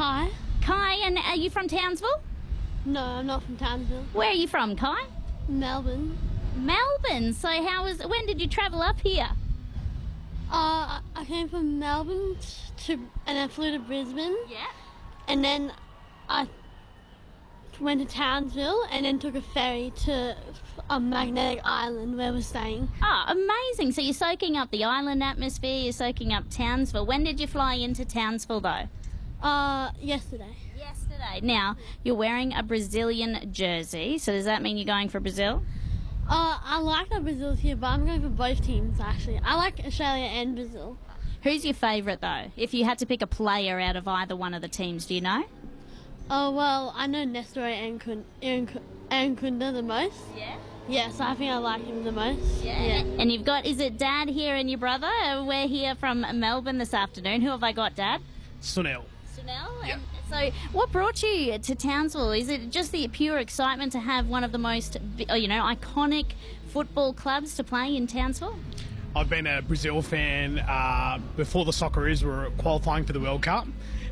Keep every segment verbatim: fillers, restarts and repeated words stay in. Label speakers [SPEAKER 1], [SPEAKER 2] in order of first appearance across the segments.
[SPEAKER 1] Kai.
[SPEAKER 2] Kai, and are you from Townsville?
[SPEAKER 1] No, I'm not from Townsville.
[SPEAKER 2] Where are you from, Kai?
[SPEAKER 1] Melbourne.
[SPEAKER 2] Melbourne. So how was? When did you travel up here?
[SPEAKER 1] Uh, I came from Melbourne to, and I flew to Brisbane.
[SPEAKER 2] Yeah.
[SPEAKER 1] And then I went to Townsville and then took a ferry to a Magnetic Island where we're staying.
[SPEAKER 2] Oh, amazing. So you're soaking up the island atmosphere, you're soaking up Townsville. When did you fly into Townsville, though?
[SPEAKER 1] Uh, yesterday.
[SPEAKER 2] Yesterday. Now, you're wearing a Brazilian jersey, so does that mean you're going for Brazil?
[SPEAKER 1] Uh, I like that Brazil's here, but I'm going for both teams, actually. I like Australia and Brazil.
[SPEAKER 2] Who's your favourite, though? If you had to pick a player out of either one of the teams, do you know?
[SPEAKER 1] Oh, well, I know Nestor and Aaron Kunda the most.
[SPEAKER 2] Yeah?
[SPEAKER 1] Yes, I think I like him the most.
[SPEAKER 2] Yeah. yeah. And you've got, is it Dad here and your brother? We're here from Melbourne this afternoon. Who have I got, Dad?
[SPEAKER 3] Sunil.
[SPEAKER 2] Sunil?
[SPEAKER 3] Yeah.
[SPEAKER 2] And so what brought you to Townsville? Is it just the pure excitement to have one of the most, you know, iconic football clubs to play in Townsville?
[SPEAKER 3] I've been a Brazil fan uh, before the Socceroos were qualifying for the World Cup.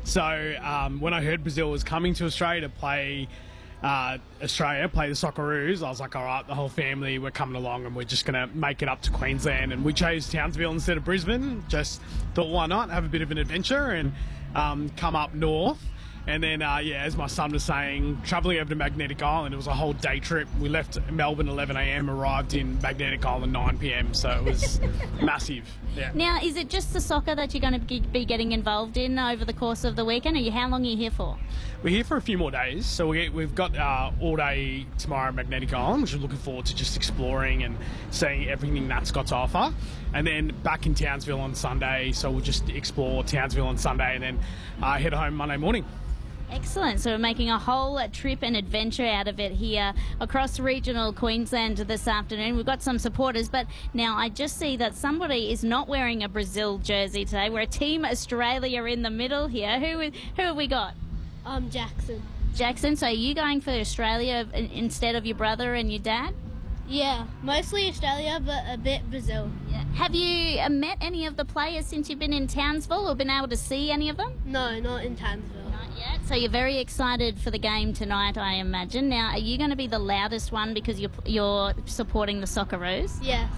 [SPEAKER 3] So um, when I heard Brazil was coming to Australia to play uh, Australia, play the Socceroos, I was like, all right, the whole family, we're coming along and we're just going to make it up to Queensland. And we chose Townsville instead of Brisbane. Just thought, why not have a bit of an adventure and um, come up north. And then, uh, yeah, as my son was saying, travelling over to Magnetic Island, it was a whole day trip. We left Melbourne eleven a m, arrived in Magnetic Island nine p m, so it was massive. Yeah.
[SPEAKER 2] Now, is it just the soccer that you're going to be getting involved in over the course of the weekend? Are you, how long are you here for?
[SPEAKER 3] We're here for a few more days, so we, we've got uh, all day tomorrow at Magnetic Island, which we're looking forward to just exploring and seeing everything that's got to offer. And then back in Townsville on Sunday, so we'll just explore Townsville on Sunday and then uh, head home Monday morning.
[SPEAKER 2] Excellent. So we're making a whole trip and adventure out of it here across regional Queensland this afternoon. We've got some supporters, but now I just see that somebody is not wearing a Brazil jersey today. We're Team Australia in the middle here. Who who have we got?
[SPEAKER 1] Um, Jackson.
[SPEAKER 2] Jackson. So are you going for Australia instead of your brother and your dad?
[SPEAKER 1] Yeah, mostly Australia, but a bit Brazil.
[SPEAKER 2] Yeah. Have you uh, met any of the players since you've been in Townsville or been able to see any of them?
[SPEAKER 1] No, not in Townsville.
[SPEAKER 2] Not yet. So you're very excited for the game tonight, I imagine. Now, are you going to be the loudest one because you're you're supporting the Socceroos?
[SPEAKER 1] Yes.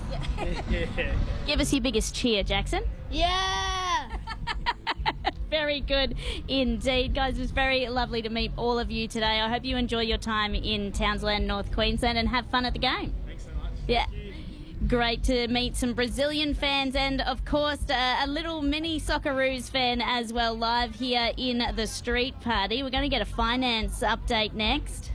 [SPEAKER 3] Yeah.
[SPEAKER 2] Give us your biggest cheer, Jackson.
[SPEAKER 1] Yeah!
[SPEAKER 2] Very good indeed. Guys, it was very lovely to meet all of you today. I hope you enjoy your time in Townsville, North Queensland, and have fun at the game.
[SPEAKER 3] Thanks so much.
[SPEAKER 2] Yeah. Great to meet some Brazilian fans and, of course, uh, a little mini Socceroos fan as well, live here in the street party. We're going to get a finance update next.